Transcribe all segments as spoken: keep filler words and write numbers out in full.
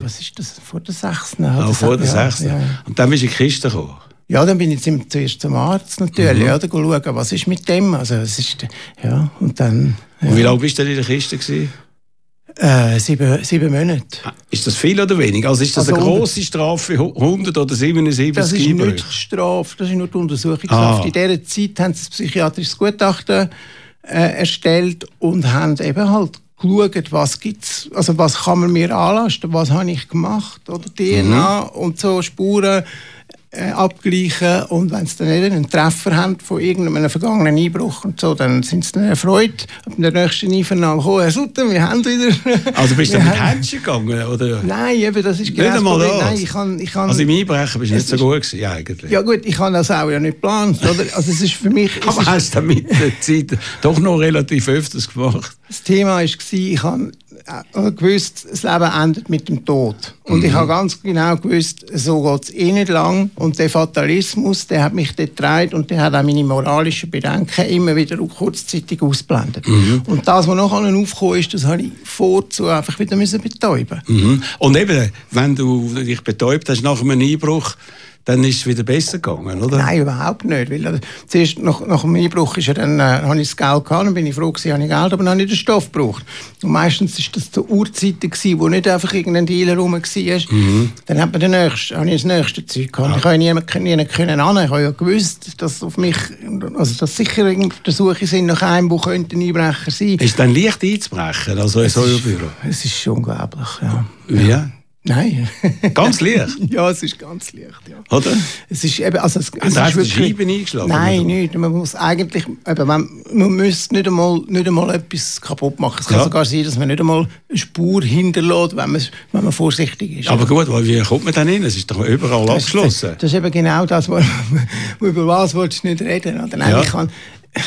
was ist das, vor der sechs? Ah, vor der sechs. Ja, ja. Und dann bist du in die Kiste gekommen? Ja, dann bin ich zum, zuerst zum Arzt natürlich, mhm. oder, schauen, was ist mit dem, also es ist, ja, und dann... Ja. Und wie lange bist du denn in der Kiste gewesen? Äh, sieben, sieben Monate. Ist das viel oder wenig? Also ist das also eine grosse Strafe, hundert oder siebenundsiebzig Das ist Einbrüche? Nicht die Strafe, das ist nur die Untersuchungshaft. Ah. In dieser Zeit haben sie ein psychiatrisches Gutachten äh, erstellt und haben eben halt geschaut, was gibt's, also was kann man mir anlasten, was habe ich gemacht, oder D N A mhm. und so Spuren äh, abgleichen, und wenn sie dann einen Treffer haben von irgendeinem vergangenen Einbruch und so, dann sind sie dann erfreut, ab der nächsten Einvernahme kommen, Herr Sutter, wir haben wieder... Also bist du mit Händchen gegangen, oder? Nein, eben, das ist genau das Problem. Nein, ich kann, ich kann, also im Einbrechen bist du nicht so gut gewesen, eigentlich. Ja gut, ich habe das auch ja nicht geplant, oder? Also es ist für mich... Aber hast du mit der Zeit doch noch relativ öfters gemacht? Das Thema war, ich habe gewusst, das Leben endet mit dem Tod. Und mhm. ich habe ganz genau gewusst, so geht es eh nicht lang. Und der Fatalismus, der hat mich dort getragen und der hat auch meine moralischen Bedenken immer wieder kurzzeitig ausgeblendet. Mhm. Und das, was nachher aufgekommen ist, das habe ich vorzu einfach wieder betäuben. Mhm. Und eben, wenn du dich betäubt hast nach einem Einbruch, dann ist es wieder besser gegangen, oder? Nein, überhaupt nicht. Weil, also, zuerst nach, nach dem Einbruch ist ja dann, äh, habe ich das Geld gehabt, dann bin ich froh gewesen, habe ich Geld, aber dann habe ich den Stoff gebraucht. Und meistens war das zu Uhrzeiten gewesen, wo nicht einfach irgendein Dealer rum war. Mhm. Dann hat man den nächsten, habe ich das nächste Zeug gehabt. Ja. Ich habe ja niemanden niemand können an. Ich habe ja gewusst, dass auf mich, also dass sicher auf der Suche sind nach einem, der könnte ein Einbrecher sein. Ist es dann leicht einzubrechen, also in so einem Büro? Es ist schon unglaublich, ja. Wie? Ja. Nein. Ganz leicht? Ja, es ist ganz leicht, ja. Oder? Es ist eben, also es, es hast du die Scheiben eingeschlagen? Nein, nicht. Man muss eigentlich, eben, man, man müsste nicht einmal, nicht einmal etwas kaputt machen. Es kann ja. sogar sein, dass man nicht einmal eine Spur hinterlässt, wenn man, wenn man vorsichtig ist. Aber gut, wie kommt man dann hin? Es ist doch überall das abgeschlossen. Ist, das ist eben genau das, wo, über was willst du nicht reden. Oder? Nein, ja. ich kann...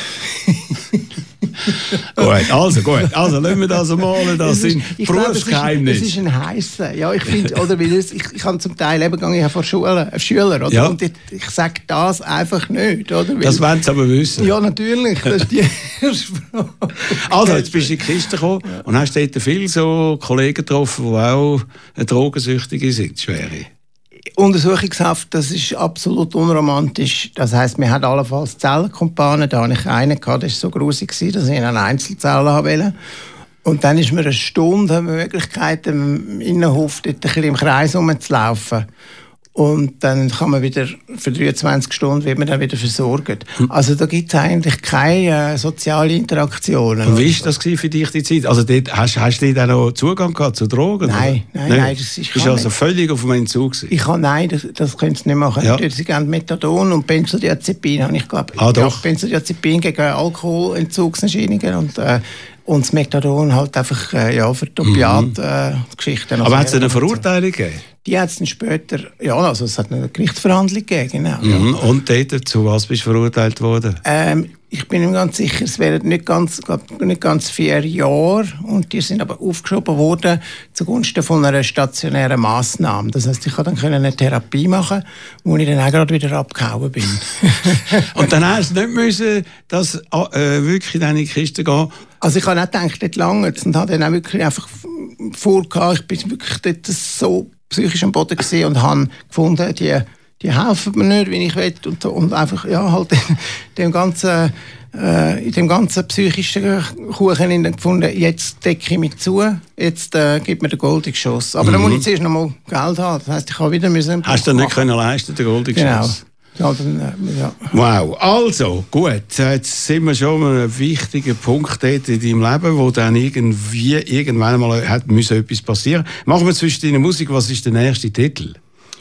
Gut, also gut. Also lassen wir das mal, das sind Berufsgeheimnisse. Es ist ein heißer, ja, ich finde, oder weil es, ich, ich habe zum Teil eben gegangen, ich habe vor Schule, Schüler, oder? Ja. Und ich, ich sage das einfach nicht, oder? Weil, das wollen sie aber wissen. Ja, natürlich, das ist die erste Frage. Also, jetzt bist du in die Kiste gekommen ja. und hast dort viele so Kollegen getroffen, die auch Drogensüchtige sind, schwere. Untersuchungshaft, das ist absolut unromantisch. Das heisst, wir hatten allenfalls Zellenkumpanen. Da hatte ich einen, der war so grusig, dass ich in eine Einzelzelle wollte. Und dann ist mir eine Stunde die Möglichkeit, im Innenhof dort ein bisschen im Kreis rumzulaufen. Und dann kann man wieder, für dreiundzwanzig Stunden wird man dann wieder versorgt. Also da gibt es eigentlich keine äh, sozialen Interaktionen. Und wie war das für dich, die Zeit? Also dort, hast, hast du da noch Zugang gehabt zu Drogen? Nein, nein, nein, nein. Das ist bist also nicht. Völlig auf dem Entzug gewesen? Ich kann, nein, das, das können sie nicht machen. Ja. Sie geben Methadon und Benzodiazepin, habe ich glaube. Ah, doch. Benzodiazepin gegen Alkoholentzugsentscheidungen und äh, und das Methadon halt einfach äh, ja, für die Opiat-Geschichten. Mhm. Äh, Aber hat es eine Verurteilung gegeben? Die hat es dann später, ja, also es hat eine Gerichtsverhandlung gegeben, genau. Mhm. Ja. Und dort, zu was bist du verurteilt worden? Ähm, ich bin mir ganz sicher, es wären nicht ganz, glaub, nicht ganz vier Jahre und die sind aber aufgeschoben worden zugunsten von einer stationären Massnahme. Das heisst, ich konnte dann eine Therapie machen, wo ich dann auch gerade wieder abgehauen bin. Und dann hast du nicht müssen, dass äh, wirklich in deine Kiste gehen? Also ich habe auch gedacht, dort lange und habe dann auch wirklich einfach vorgehabt, ich bin wirklich dort so psychisch am Boden gesehen und habe gefunden, die, die helfen mir nicht, wie ich will und, und einfach ja halt in dem ganzen äh, in dem ganzen psychischen Kuchen gefunden, jetzt decke ich mich zu, jetzt äh, gibt mir den goldenen Schuss. Aber mhm. dann muss ich zuerst noch mal Geld haben, das heisst, ich habe wieder müssen. Hast du nicht können leisten, den goldenen genau. Schuss? Ja, dann, äh, ja. Wow, also gut, jetzt sind wir schon an einem wichtigen Punkt dort in deinem Leben, wo dann irgendwie irgendwann mal hat müssen etwas passieren. Machen wir zwischen deiner Musik, was ist der nächste Titel?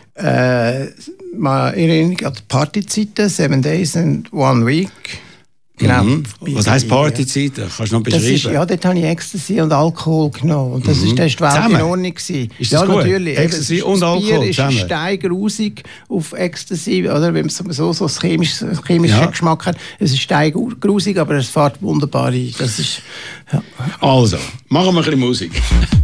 Äh, mal Erinnerung an die Partyzeiten, Seven Days and One Week. Genau. Mhm. Was heisst Partyzeiten? Kannst du noch beschreiben? Ist, ja, dort habe ich Ecstasy und Alkohol genommen. Und das mhm. ist, das ist die Welt zusammen? In Ordnung gewesen. Ist das ja, gut? Natürlich. Ecstasy das und Alkohol Bier zusammen? ist steigrusig auf Ecstasy, oder? Wenn es so, so chemischen chemisch ja. Geschmack hat. Es ist steigrusig, aber es fährt wunderbar ein. Das ist, ja. Also, machen wir ein bisschen Musik.